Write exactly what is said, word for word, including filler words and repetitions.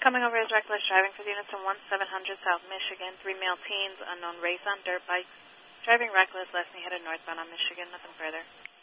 Coming over is reckless driving for the units on one seven hundred South Michigan. Three male teens, unknown race on dirt bikes. Driving reckless, left knee headed northbound on Michigan. Nothing further.